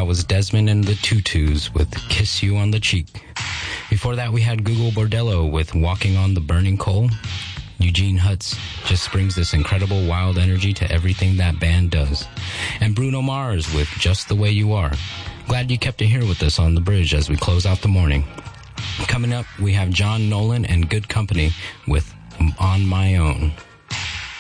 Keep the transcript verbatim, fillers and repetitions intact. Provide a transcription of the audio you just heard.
That was Desmond and the Tutus with Kiss You on the Cheek. Before that, we had Google Bordello with Walking on the Burning Coal. Eugene Hutz just brings this incredible wild energy to everything that band does. And Bruno Mars with Just the Way You Are. Glad you kept it here with us on the bridge as we close out the morning. Coming up, we have John Nolan and Good Company with On My Own.